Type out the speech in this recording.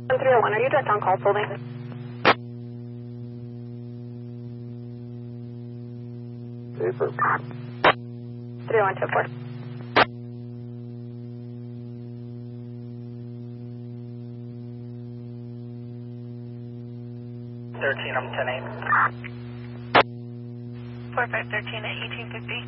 301, are you just on call holding? 3124. 13, I'm 10-8. 4513 at 1850.